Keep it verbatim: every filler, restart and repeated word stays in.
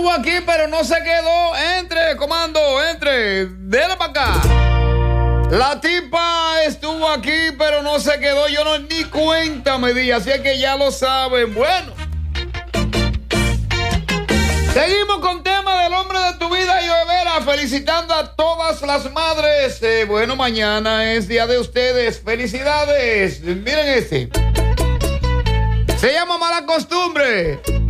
estuvo aquí, pero no se quedó. Entre, comando, entre. Dele para acá. La tipa estuvo aquí, pero no se quedó. Yo no ni cuenta me di, así es que ya lo saben. Bueno. Seguimos con tema del hombre de tu vida, Joe Vera, felicitando a todas las madres. Eh, bueno, mañana es día de ustedes. Felicidades. Miren este. Se llama Mala Costumbre.